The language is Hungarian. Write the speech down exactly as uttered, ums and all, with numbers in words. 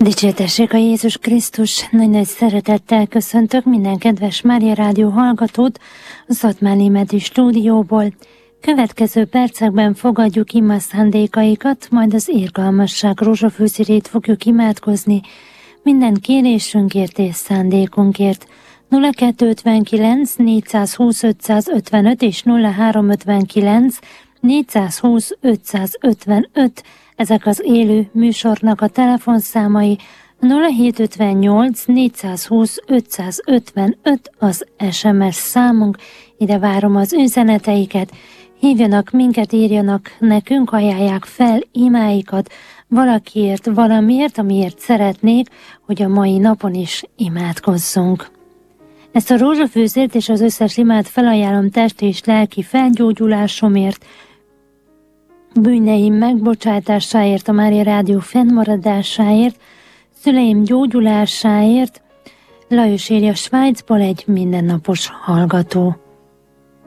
Dicsértessék a Jézus Krisztus, nagy-nagy szeretettel köszöntök minden kedves Mária Rádió hallgatót a Szatmár-Németi stúdióból. Következő percekben fogadjuk ima szándékaikat, majd az irgalmasság rózsafőszirét fogjuk imádkozni minden kérésünkért és szándékunkért. nulla kettő ötvenkilenc négyszázhúsz ötszázötvenöt és nulla három ötvenkilenc négyszázhúsz ötszázötvenöt, ezek az élő műsornak a telefonszámai. Nulla hét ötvennyolc négyszázhúsz ötszázötvenöt az es em es számunk, ide várom az üzeneteiket. Hívjanak minket, írjanak nekünk, ajánlják fel imáikat valakiért, valamiért, amiért szeretnék, hogy a mai napon is imádkozzunk. Ezt a rózsafőzért és az összes imát felajánlom test és lelki felgyógyulásomért, bűneim megbocsátásáért, a Mária Rádió fennmaradásáért, szüleim gyógyulásáért. Lajos írja Svájcból, egy mindennapos hallgató.